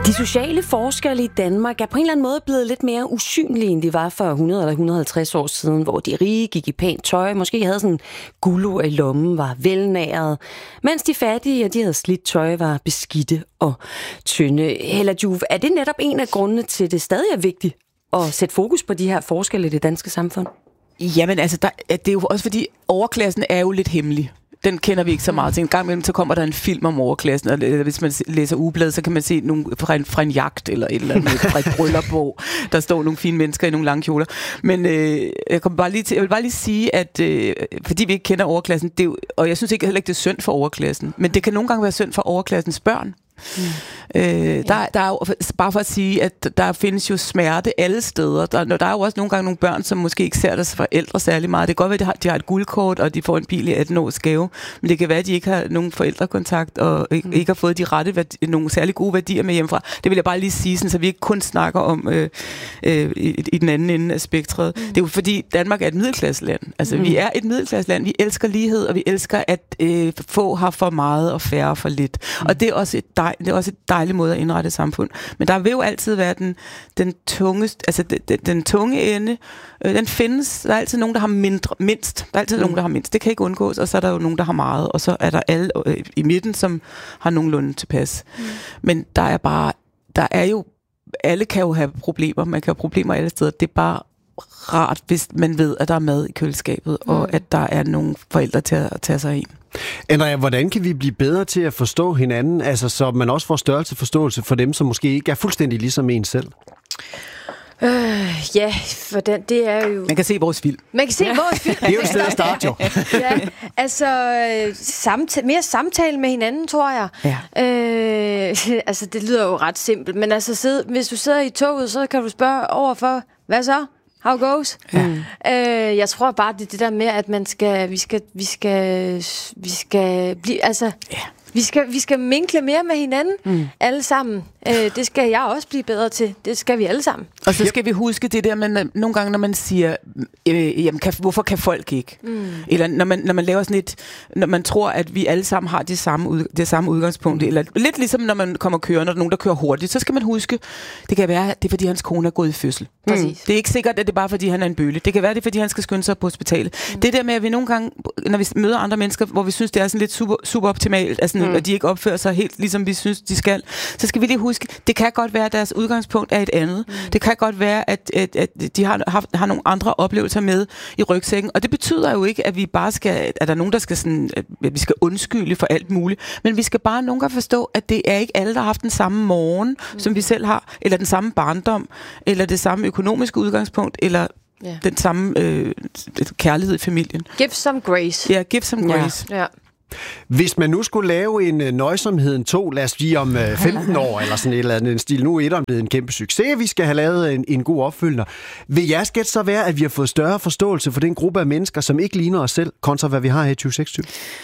De sociale forskelle i Danmark er på en eller anden måde blevet lidt mere usynlige, end de var for 100 eller 150 år siden, hvor de rige gik i pænt tøj, måske havde sådan guldur i lommen, var velnæret, mens de fattige, og de havde slidt tøj, var beskidte og tynde. Hella Joof, er det netop en af grundene til, at det stadig er vigtigt at sætte fokus på de her forskelle i det danske samfund? Jamen altså, det er jo også fordi, overklassen er jo lidt hemmelig. Den kender vi ikke så meget til. En gang imellem, så kommer der en film om overklassen, og hvis man læser ugebladet, så kan man se nogle fra en jagt eller et eller andet, fra et bryllup, hvor der står nogle fine mennesker i nogle lange kjoler. Men jeg vil bare lige sige, at fordi vi ikke kender overklassen, det er jo, og jeg synes heller ikke, det er synd for overklassen, men det kan nogle gange være synd for overklassens børn. Der er jo, bare for at sige, at der findes jo smerte alle steder. Der er jo også nogle gange nogle børn, som måske ikke ser deres forældre særlig meget. Det kan godt være, at de har et guldkort, og de får en bil i 18 års gave, men det kan være, at de ikke har nogen forældrekontakt, og ikke har fået de rette nogle særlig gode værdier med hjemmefra. Det vil jeg bare lige sige, så vi ikke kun snakker om i den anden ende af spektret. Det er jo fordi, Danmark er et middelklasseland. Altså, vi er et middelklasseland. Vi elsker lighed, og vi elsker, at få har for meget, og færre for lidt. Og det er også et dejlig måde at indrette et samfund. Men der vil jo altid være den tunge, altså den tunge ende. Den findes. Der er altid nogen, der har mindst. Der er altid nogen, der har mindst. Det kan ikke undgås. Og så er der jo nogen, der har meget. Og så er der alle i midten, som har nogenlunde tilpas. Men der er jo, alle kan jo have problemer. Man kan have problemer alle steder. Det er bare rart, hvis man ved, at der er mad i køleskabet, og at der er nogle forældre til at tage sig ind. Andrea, hvordan kan vi blive bedre til at forstå hinanden, altså så man også får størrelse forståelse for dem, som måske ikke er fuldstændig ligesom en selv? Ja, for det er jo... Man kan se vores film. Man kan se vores film. Det er jo et sted at starte, jo. Ja, altså mere samtale med hinanden, tror jeg. Ja. Altså, det lyder jo ret simpelt, men altså, hvis du sidder i toget, så kan du spørge overfor, hvad så? How goes? Ja. Jeg tror bare, det er det der med, at vi skal blive, altså... Ja. Vi skal minkle mere med hinanden, alle sammen. Det skal jeg også blive bedre til. Det skal vi alle sammen. Og så skal vi huske det der, man nogle gange, når man siger, jamen, hvorfor kan folk ikke? Eller når man laver sådan når man tror, at vi alle sammen har det samme udgangspunkt, eller lidt ligesom når man kommer kørende, når der er nogen, der kører hurtigt, så skal man huske, det kan være, det er fordi hans kone er gået i fødsel. Præcis. Det er ikke sikkert, at det er bare fordi han er en bølle. Det kan være, det er fordi han skal skynde sig på hospitalet. Det der med, at vi nogle gange, når vi møder andre mennesker, hvor vi synes, det er sådan lidt suboptimalt, altså, og de ikke opfører sig helt, ligesom vi synes, de skal, så skal vi lige huske, det kan godt være, at deres udgangspunkt er et andet. Det kan godt være, at de har nogle andre oplevelser med i rygsækken, og det betyder jo ikke, at vi bare skal, at der er nogen, der skal sådan, at vi skal undskylde for alt muligt, men vi skal bare nogle gange forstå, at det er ikke alle, der har haft den samme morgen, som vi selv har, eller den samme barndom, eller det samme økonomiske udgangspunkt, eller den samme kærlighed i familien. Give some grace. Ja, give some grace. Ja. Hvis man nu skulle lave en Nøjsomheden 2, lad os sige om 15 år, eller sådan et eller andet en stil, nu er 1'eren blevet en kæmpe succes, vi skal have lavet en god opfølger. Vil jeres gæt så være, at vi har fået større forståelse for den gruppe af mennesker, som ikke ligner os selv, kontra hvad vi har her i 2026?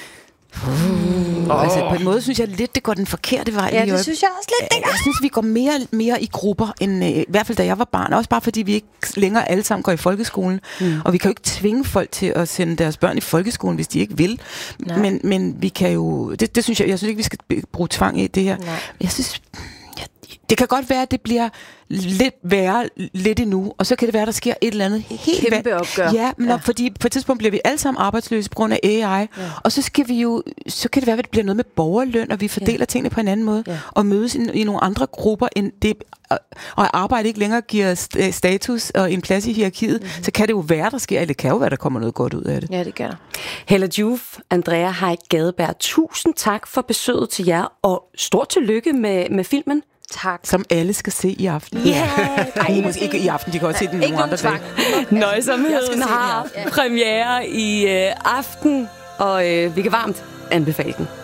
Altså, på en måde synes jeg lidt, det går den forkerte vej. Ja, det synes jeg også lidt. Jeg synes, vi går mere i grupper, end i hvert fald da jeg var barn. Også bare fordi vi ikke længere alle sammen går i folkeskolen. Og vi kan jo ikke tvinge folk til at sende deres børn i folkeskolen, hvis de ikke vil. Men vi kan jo... Det synes jeg synes ikke, vi skal bruge tvang i det her. Nej. Jeg synes... Det kan godt være, at det bliver lidt værre lidt endnu, og så kan det være, at der sker et eller andet helt kæmpe opgør. Ja, fordi på et tidspunkt bliver vi alle sammen arbejdsløse på grund af AI, og så kan det være, at det bliver noget med borgerløn, og vi fordeler tingene på en anden måde, og mødes i nogle andre grupper end det, og arbejde ikke længere giver status og en plads i hierarkiet, så kan det jo være, der sker, eller det kan jo være, der kommer noget godt ud af det. Ja, det kan der. Hella Joof, Andrea Heick Gadeberg, tusind tak for besøget til jer, og stort tillykke med filmen. Tak. Som alle skal se i aften. Nej, måske ikke i aften, de kan også se den nogle andre dage. Nøjsomheden har premiere i aften, og vi kan varmt anbefale den.